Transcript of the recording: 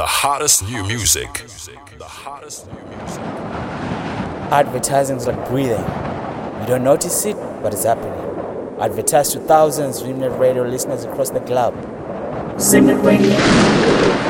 hottest new music. Advertising is like breathing. You don't notice it, but it's happening. Advertise to thousands of internet radio listeners across the globe. Simnet Radio.